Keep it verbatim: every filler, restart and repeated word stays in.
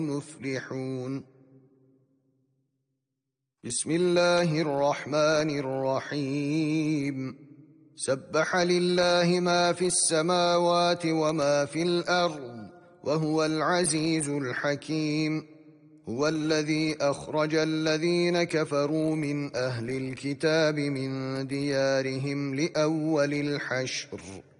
مفلحون. بسم الله الرحمن الرحيم. سبح لله ما في السماوات وما في الأرض وهو العزيز الحكيم. هو الذي أخرج الذين كفروا من أهل الكتاب من ديارهم لأول الحشر